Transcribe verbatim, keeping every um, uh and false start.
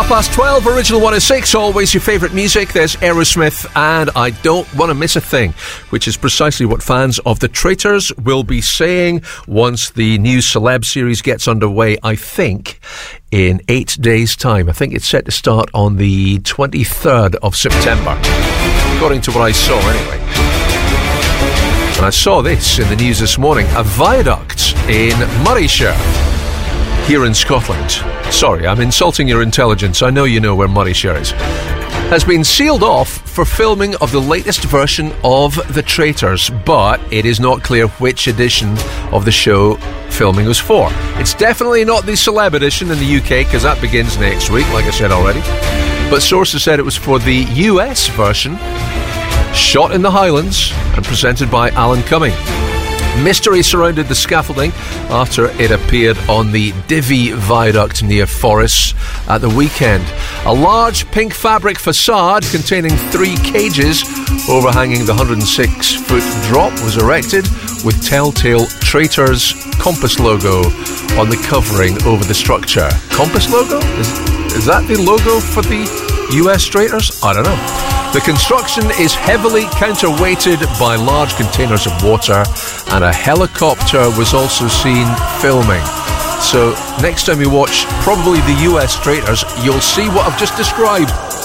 Half past twelve, Original one oh six, always your favourite music. There's Aerosmith and I Don't Want to Miss a Thing, which is precisely what fans of The Traitors will be saying once the new Celeb series gets underway, I think, in eight days' time. I think it's set to start on the twenty-third of September, according to what I saw anyway. And I saw this in the news this morning. A viaduct in Murrayshire, here in Scotland, sorry, I'm insulting your intelligence, I know you know where Murrayshire is, has been sealed off for filming of the latest version of The Traitors, but it is not clear which edition of the show filming was for. It's definitely not the Celeb edition in the U K, because that begins next week, like I said already, but sources said it was for the U S version, shot in the Highlands and presented by Alan Cumming. Mystery surrounded the scaffolding after it appeared on the Divvy Viaduct near Forres at the weekend. A large pink fabric facade containing three cages overhanging the one hundred six foot drop was erected with Telltale Traitors Compass logo on the covering over the structure. Compass logo? Is, is that the logo for the U S Traitors? I don't know. The construction is heavily counterweighted by large containers of water, and a helicopter was also seen filming. So next time you watch probably the U S Traitors, you'll see what I've just described.